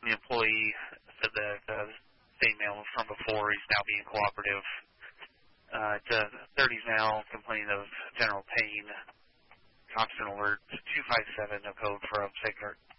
the employee said that same male from before, he's now being cooperative. To 30s male complaining of general pain. Constant alert 257, no code from